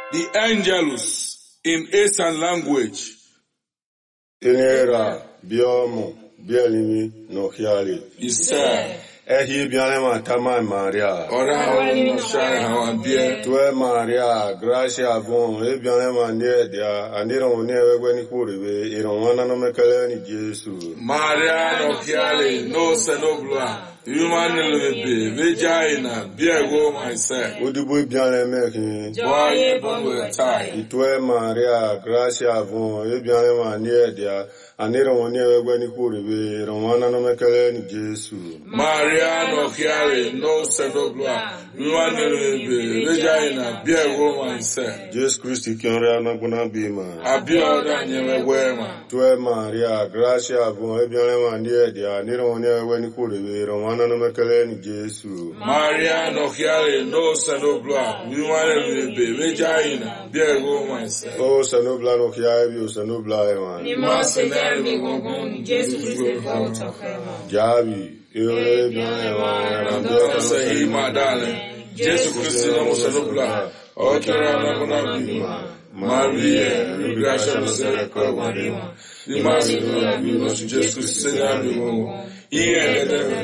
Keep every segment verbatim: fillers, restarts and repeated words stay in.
The Angelus in Eastern language. Inera biomo bielimi no hiali. Isa. Ehi bianema tama Maria. Ora hawani no share hawambie. Tue Maria, gracia bon, e bianema niedia, aniro moniewe gweni kuribe, ironwana no mekele ni Jesu. Maria no hiali, no senobla. Human lebe, vagina, biego myself. Udubu bianeme ki. Boye bonwe tai. Tue Maria, gracia bon, e bianema niedia, aniro moniewe gweni kuribe, ironwana no mekele ni Jesu. Maria no hiali, no senobla. Human lebe, vagina, biego myself. Jesus Christ kianre anaguna bima. Abioda nyewe wema. Tue Maria, gracia bon, e bianema niedia, aniro moniewe gweni kuribe, ironwana no mekele ni Jesu. Maria no hiali, no senobla. Human lebe, vagina, biego myself. O sanobla no kiabi, o sanobla ewan. Ni masenere mi gongon, Jesu Christ volta kema. Jabi, ewe bian ewan, Nandora sahi madale. Jesu Kristo na musanubla. Okera na kuna bima. Maria, gracia no sere kwa marima. Ni masenere mi no Jesu Kristo na bima. Iye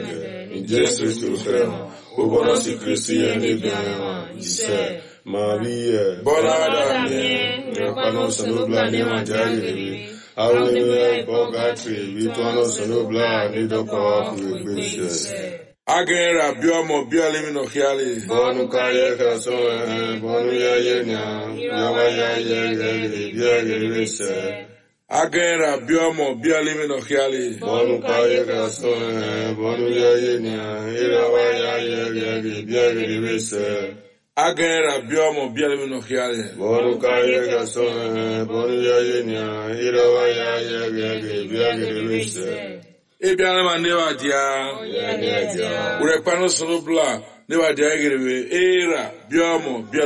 de Jesu Kristo kema. Ubona si Kristo ye ni bima. Ise. Maria, Bola mi. Repano sanobla ni manjari rebi. Hallelujah, Bogatri, Vituano sanobla ni doka kuikwishye. Agera biomo biolimi no hiali. Bonu kaya kasoe, bonu ya yenya, yawa ya yegeli, biagirese. Agera biomo biolimi no hiali. Bonu kaya kasoe, bonu ya yenya, yawa ya yegeli, biagirese. Agera biomo biolimi no hiali. Bonu kaya kasoe, bonu ya yenya, yawa ya yegeli, biagirese. Ebiana ma newa dia. Urepano sonobla newa dia egerewe era biomo biomo